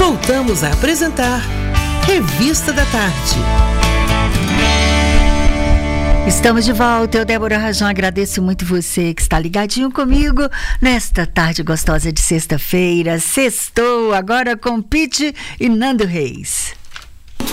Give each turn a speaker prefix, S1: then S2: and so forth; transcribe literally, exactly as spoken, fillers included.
S1: voltamos a apresentar Revista da Tarde.
S2: Estamos de volta, eu, Débora Rajão, agradeço muito você que está ligadinho comigo nesta tarde gostosa de sexta-feira. Sextou agora com Pitty e Nando Reis.